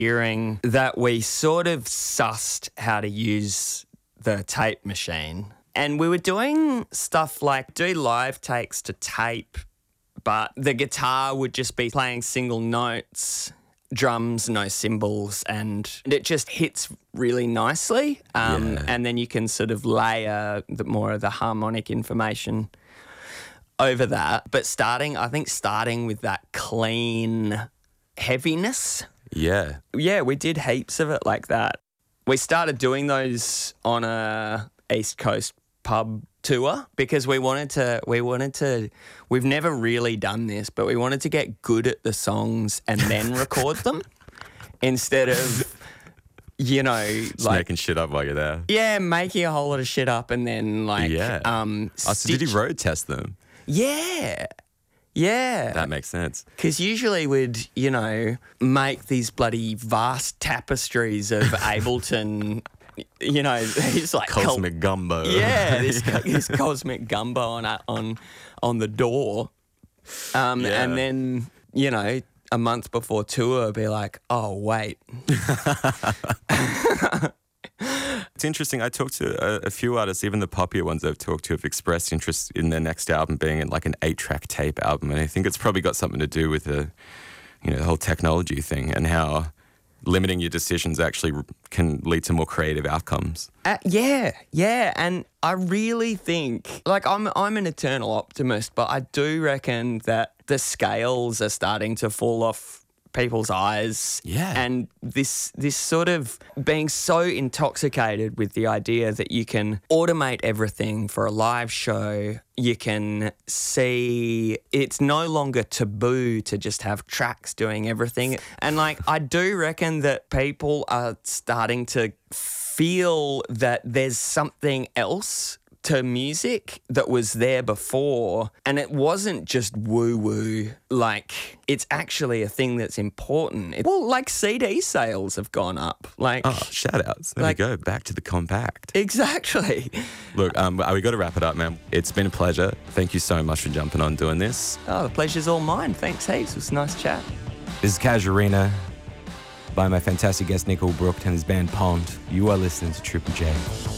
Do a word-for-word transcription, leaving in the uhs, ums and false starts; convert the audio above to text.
hearing that we sort of sussed how to use the tape machine. And we were doing stuff like do live takes to tape, but the guitar would just be playing single notes, drums, no cymbals, and it just hits really nicely. Um, Yeah. And then you can sort of layer the, more of the harmonic information over that. But starting, I think starting with that clean heaviness. Yeah. Yeah, we did heaps of it like that. We started doing those on a East Coast pub tour because we wanted to, we wanted to, we've never really done this, but we wanted to get good at the songs and then record them instead of, you know, Just like making shit up while you're there. yeah, making a whole lot of shit up and then like, Yeah. um, Oh, so did you stitch- road test them? Yeah. Yeah. That makes sense. Because usually we'd, you know, make these bloody vast tapestries of Ableton, you know, these like col- Cosmic gumbo. yeah, this this cosmic gumbo on a- on on the door, um, Yeah. and then you know a month before tour, be like, oh wait, It's interesting. I talked to a, a few artists, even the poppier ones I've talked to have expressed interest in their next album being like an eight-track tape album. And I think it's probably got something to do with the, you know, the whole technology thing and how limiting your decisions actually can lead to more creative outcomes. Uh, yeah, yeah, and I really think, like, I'm I'm an eternal optimist, but I do reckon that the scales are starting to fall off people's eyes. Yeah. And this this sort of being so intoxicated with the idea that you can automate everything for a live show, you can see it's no longer taboo to just have tracks doing everything. And like I do reckon that people are starting to feel that there's something else to music that was there before, and it wasn't just woo-woo. Like, it's actually a thing that's important. It, well, like C D sales have gone up. Like, Oh, shout outs. There Like- we go. Back to the compact. exactly. Look, um, we got to wrap it up, man. It's been a pleasure. Thank you so much for jumping on doing this. Oh, the pleasure's all mine. Thanks heaps. It was a nice chat. This is Casuarina by my fantastic guest Nicole Brook and his band Pond. You are listening to Triple J.